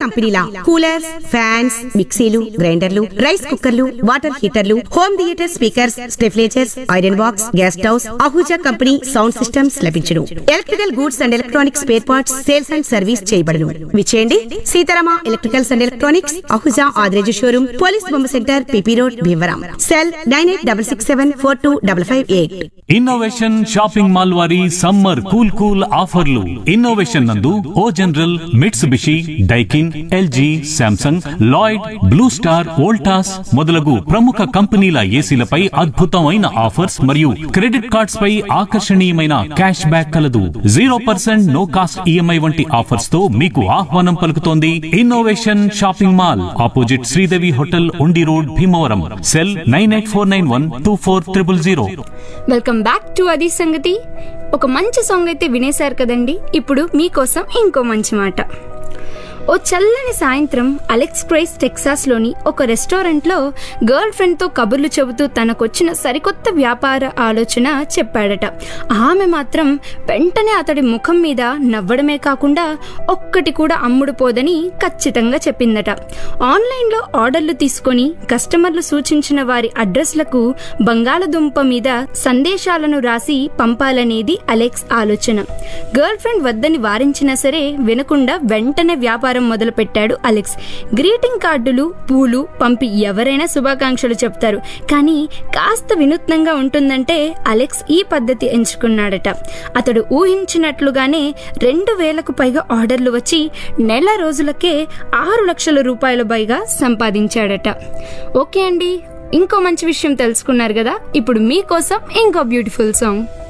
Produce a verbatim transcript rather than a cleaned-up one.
కంపెనీల coolers, fans, మిక్సీలు, గ్రైండర్లు, rice కుక్కర్లు, water హీటర్లు, home theatre speakers, స్టెఫ్లేజర్స్, iron box, gas stoves, Ahuja company sound systems లభించును. Electrical goods and electronics spare parts sales and service చేయబడును. విచేయండి Sitarama electricals and electronics, Ahuja Adireju showroom, police బొమ్మ centre, PP road, Bhimavaram. Cell nine eight double six seven four two double five eight. Innovation shopping mall వారి summer cool cool ఆఫర్లు. Innovation నందు ఓ general, Mitsubishi, Daikin, LG, Samsung, Lloyd, blue star, Voltas మొదలగు ప్రముఖ కంపెనీల ఏసీలపై అద్భుతమైన offers మరియు credit cards పై ఆకర్షణీయమైన cash back కలదు. Zero percent no cost EMI వంటి ఆఫర్స్ తో మీకు ఆహ్వానం పలుకుతోంది innovation shopping mall, opposite Sridevi hotel, ఉండి road, Bhimavaram. Cell nine eight four nine one two four triple zero. Welcome back to అది సంగతి. ఒక మంచి సాంగ్ అయితే వినేశారు కదండి. ఇప్పుడు మీకోసం ఇంకో మంచి మాట. ఓ చల్లని సాయంత్రం అలెక్స్ ప్రైస్ టెక్సాస్ లోని ఒక రెస్టారెంట్ లో గర్ల్ ఫ్రెండ్ తో కబుర్లు చెబుతూ తనకొచ్చిన సరికొత్త వ్యాపార ఆలోచన చెప్పాడట. ఆమె మాత్రం వెంటనే అతడి ముఖం మీద నవ్వడమే కాకుండా ఒక్కటి కూడా అమ్ముడు పోదని ఖచ్చితంగా చెప్పిందట. ఆన్లైన్ లో ఆర్డర్లు తీసుకొని కస్టమర్లు సూచించిన వారి అడ్రస్లకు బంగాళదుంప మీద సందేశాలను రాసి పంపాలనేది అలెక్స్ ఆలోచన. గర్ల్ ఫ్రెండ్ వద్దని వారించినా సరే వినకుండా వెంటనే వ్యాపారం మొదలు పెట్టాడు అలెక్స్. గ్రీటింగ్ కార్డులు, పూలు పంపి ఎవరైనా శుభాకాంక్షలు చెప్తారు, కానీ కాస్త వినూత్నంగా ఉంటుందంటే అలెక్స్ ఈ పద్ధతి ఎంచుకున్నాడట. అతడు ఊహించినట్లుగానే రెండు వేలకు పైగా ఆర్డర్లు వచ్చి నెల రోజులకే ఆరు లక్షల రూపాయల పైగా సంపాదించాడట. ఓకే అండి, ఇంకో మంచి విషయం తెలుసుకున్నారు కదా. ఇప్పుడు మీకోసం ఇంకో బ్యూటిఫుల్ సాంగ్.